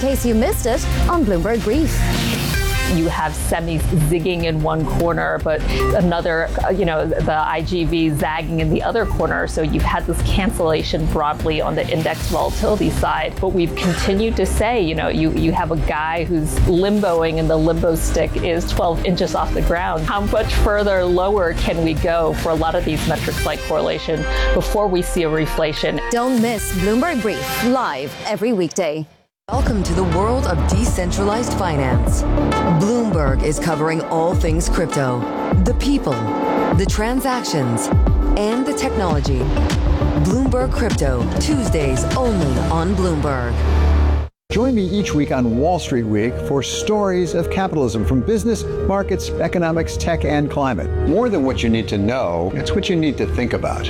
case you missed it on Bloomberg Brief. You have semis zigging in one corner, but another, the IGV zagging in the other corner. So you've had this cancellation broadly on the index volatility side. But we've continued to say, you have a guy who's limboing and the limbo stick is 12 inches off the ground. How much further lower can we go for a lot of these metrics like correlation before we see a reflation? Don't miss Bloomberg Brief, live every weekday. Welcome to the world of decentralized finance. Bloomberg is covering all things crypto, the people, the transactions, and the technology. Bloomberg Crypto, Tuesdays only on Bloomberg. Join me each week on Wall Street Week for stories of capitalism from business, markets, economics, tech, and climate. More than what you need to know, it's what you need to think about.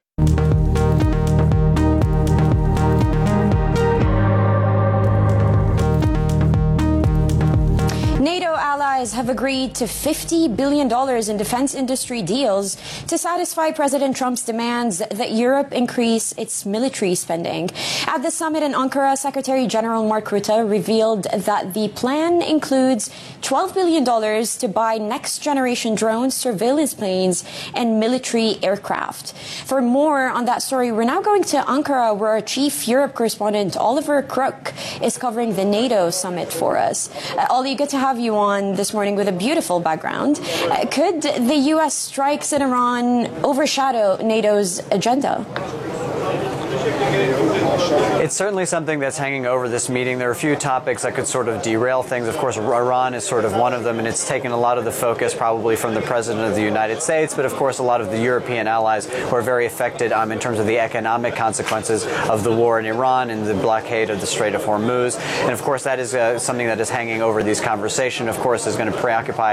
Have agreed to $50 billion in defense industry deals to satisfy President Trump's demands that Europe increase its military spending. At the summit in Ankara, Secretary General Mark Rutte revealed that the plan includes $12 billion to buy next-generation drones, surveillance planes, and military aircraft. For more on that story, we're now going to Ankara, where our chief Europe correspondent Oliver Crook is covering the NATO summit for us. Ollie, good to have you on this morning with a beautiful background. Could the U.S. strikes in Iran overshadow NATO's agenda? It's certainly something that's hanging over this meeting. There are a few topics that could sort of derail things. Of course, Iran is sort of one of them, and it's taken a lot of the focus probably from the President of the United States, but of course a lot of the European allies who are very affected in terms of the economic consequences of the war in Iran and the blockade of the Strait of Hormuz. And of course that is something that is hanging over these conversations, of course, is going to preoccupy